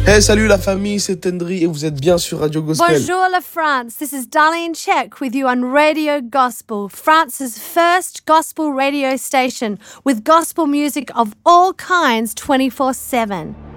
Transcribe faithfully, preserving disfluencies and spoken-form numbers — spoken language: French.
Hey, salut la famille, c'est Tendry et vous êtes bien sur Radio Gospel. Bonjour la France, this is Darlene Check with you on Radio Gospel, France's first gospel radio station with gospel music of all kinds twenty-four seven.